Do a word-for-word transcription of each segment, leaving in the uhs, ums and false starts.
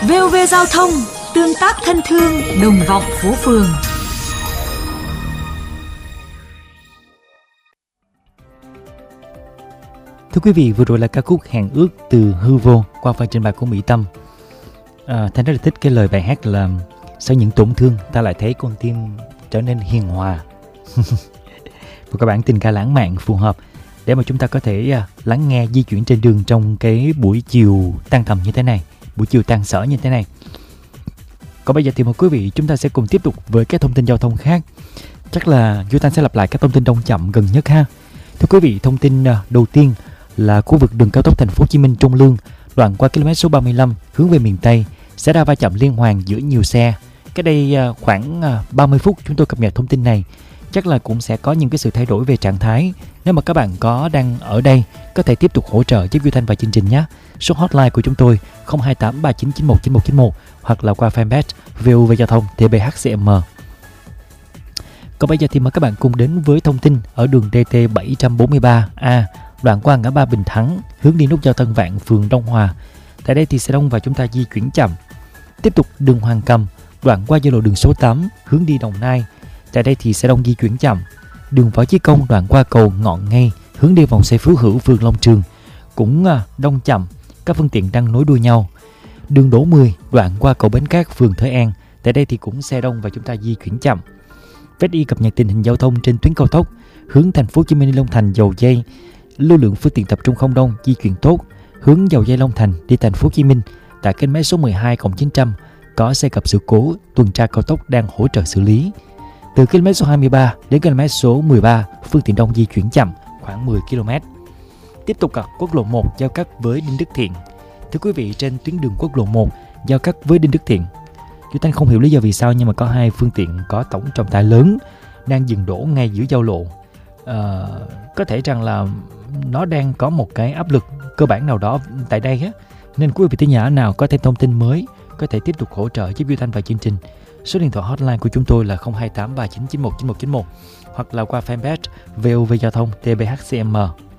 vê o vê Giao thông, tương tác thân thương, đồng vọng phố phường. Thưa quý vị, vừa rồi là ca khúc Hẹn Ước từ Hư Vô qua phần trình bày của Mỹ Tâm. À, Thành rất là thích cái lời bài hát là sau những tổn thương ta lại thấy con tim trở nên hiền hòa. Một các bản tình ca lãng mạn phù hợp để mà chúng ta có thể uh, lắng nghe di chuyển trên đường trong cái buổi chiều tan tầm như thế này, buổi chiều tan sở như thế này. Còn bây giờ thì mời quý vị chúng ta sẽ cùng tiếp tục với các thông tin giao thông khác. Chắc là chúng ta sẽ lặp lại các thông tin đông chậm gần nhất ha. Thưa quý vị, thông tin uh, đầu tiên là khu vực đường cao tốc Thành phố Hồ Chí Minh Trung Lương, đoạn qua km số ba mươi lăm hướng về miền Tây xảy ra va chạm liên hoàn giữa nhiều xe. Cái đây uh, khoảng uh, ba mươi phút chúng tôi cập nhật thông tin này. Chắc là cũng sẽ có những cái sự thay đổi về trạng thái. Nếu mà các bạn có đang ở đây có thể tiếp tục hỗ trợ giúp Duy Thanh và chương trình nhé. Số hotline của chúng tôi không hai tám ba chín chín một chín một chín một hoặc là qua fanpage vê o vê Giao thông tê bê hát xê em. Còn bây giờ thì mời các bạn cùng đến với thông tin ở đường đê tê bảy bốn ba A, đoạn qua ngã ba Bình Thắng hướng đi nút giao Tân Vạn, phường Đông Hòa. Tại đây thì xe đông và chúng ta di chuyển chậm. Tiếp tục đường Hoàng Cầm, đoạn qua giao lộ đường số tám hướng đi Đồng Nai. Tại đây thì xe đông di chuyển chậm. Đường Võ Chí Công, đoạn qua cầu Ngọn Ngay hướng đi vòng xoay Phú Hữu, phường Long Trường cũng đông chậm, các phương tiện đang nối đuôi nhau. Đường Đỗ mười, đoạn qua cầu Bến Cát, phường Thới An. Tại đây thì cũng xe đông và chúng ta di chuyển chậm. vê i cập nhật tình hình giao thông trên tuyến cao tốc hướng Thành phố Hồ Chí Minh Long Thành Dầu Giây. Lưu lượng phương tiện tập trung không đông, di chuyển tốt. Hướng Dầu Giây Long Thành đi Thành phố Hồ Chí Minh tại km số mười hai cộng chín trăm có xe gặp sự cố, tuần tra cao tốc đang hỗ trợ xử lý. Từ km số hai mươi ba đến km số mười ba, phương tiện đông di chuyển chậm khoảng mười ki lô mét. Tiếp tục là quốc lộ một giao cắt với Đinh Đức Thiện. Thưa quý vị, trên tuyến đường quốc lộ một giao cắt với Đinh Đức Thiện, chúng ta không hiểu lý do vì sao nhưng mà có hai phương tiện có tổng trọng tải lớn đang dừng đổ ngay giữa giao lộ. À, có thể rằng là nó đang có một cái áp lực cơ bản nào đó tại đây á, nên quý vị thính giả nào có thêm thông tin mới có thể tiếp tục hỗ trợ giúp Duy Thanh và chương trình. Số điện thoại hotline của chúng tôi là không hai tám ba chín chín một chín một chín một hoặc là qua fanpage vê o vê Giao thông tê bê hát xê em.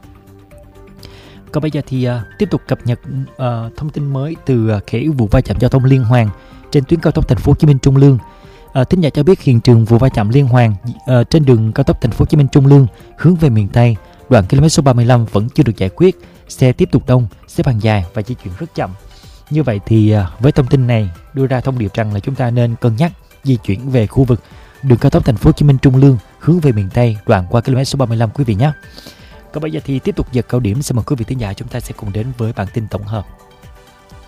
Còn bây giờ thì uh, tiếp tục cập nhật uh, thông tin mới từ uh, khể vụ va chạm giao thông liên hoàn trên tuyến cao tốc Thành phố Hồ Chí Minh Trung Lương. Uh, thính giả cho biết hiện trường vụ va chạm liên hoàn uh, trên đường cao tốc Thành phố Hồ Chí Minh Trung Lương hướng về miền Tây, đoạn km số ba mươi lăm vẫn chưa được giải quyết, xe tiếp tục đông, xếp hàng dài và di chuyển rất chậm. Như vậy thì uh, với thông tin này đưa ra thông điệp rằng là chúng ta nên cân nhắc di chuyển về khu vực đường cao tốc Thành phố Hồ Chí Minh Trung Lương hướng về miền Tây, đoạn qua km số ba mươi lăm quý vị nhé. Còn bây giờ thì tiếp tục giờ cao điểm, xin mời quý vị thính giả chúng ta sẽ cùng đến với bản tin tổng hợp.